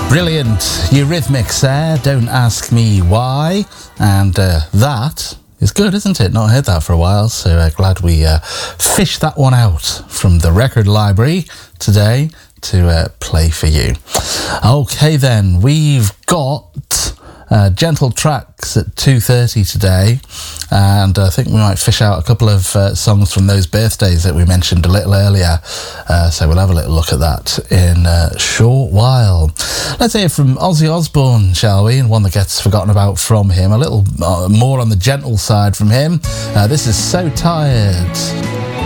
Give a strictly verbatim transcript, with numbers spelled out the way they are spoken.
Brilliant Eurythmics there, Don't Ask Me Why, and uh, that is good, isn't it? Not heard that for a while, so uh, glad we uh, fished that one out from the record library today to uh, play for you. Okay then, we've got uh, Gentle Tracks at two thirty today, and I think we might fish out a couple of uh, songs from those birthdays that we mentioned a little earlier, uh, so we'll have a little look at that in a short while. Let's hear from Ozzy Osbourne, shall we, and one that gets forgotten about from him, a little uh, more on the gentle side from him. Uh, this is So Tired.